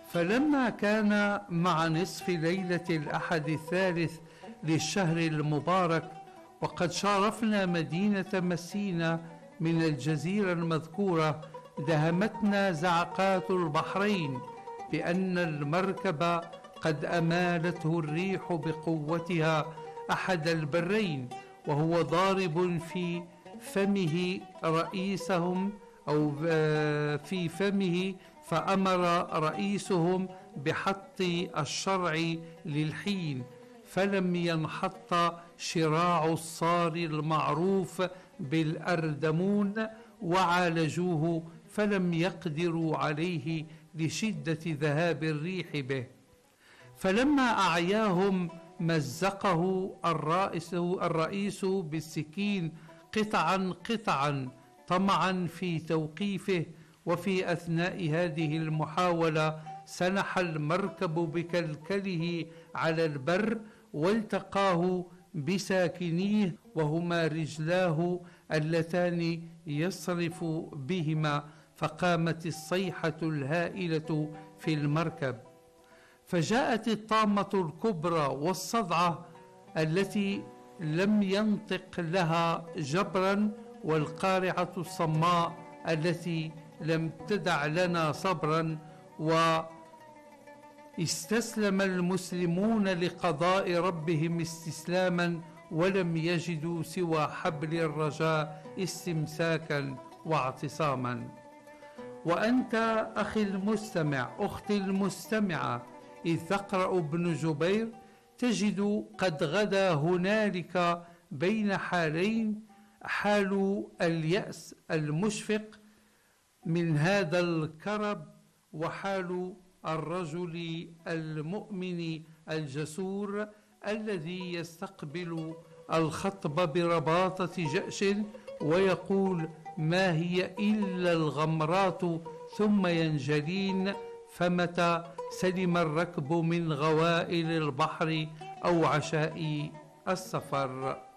فلما كان مع نصف ليلة الأحد الثالث للشهر المبارك وقد شارفنا مدينة مسينا من الجزيرة المذكورة، دهمتنا زعقات البحرين بأن المركب قد أمالته الريح بقوتها أحد البرين، وهو ضارب في فمه رئيسهم أو في فمه، فأمر رئيسهم بحط الشرع للحين، فلم ينحط شراع الصار المعروف بالأردمون، وعالجوه فلم يقدروا عليه لشدة ذهاب الريح به. فلما أعياهم مزقه الرئيس بالسكين قطعا قطعا طمعا في توقيفه. وفي أثناء هذه المحاولة سنح المركب بكلكله على البر، والتقاه بساكنيه وهما رجلاه اللتان يصرف بهما، فقامت الصيحة الهائلة في المركب. فجاءت الطامة الكبرى والصدعة التي لم ينطق لها جبرا، والقارعة الصماء التي لم تدع لنا صبرا. واستسلم المسلمون لقضاء ربهم استسلاما، ولم يجدوا سوى حبل الرجاء استمساكا واعتصاما. وأنت أخي المستمع، أختي المستمعة، إذ تقرأ ابن جبير تجد قد غدا هنالك بين حالين: حال اليأس المشفق من هذا الكرب، وحال الرجل المؤمن الجسور الذي يستقبل الخطب برباطة جأش ويقول: ما هي إلا الغمرات ثم ينجلين. فمتى سلم الركب من غوائل البحر أو عشاء السفر.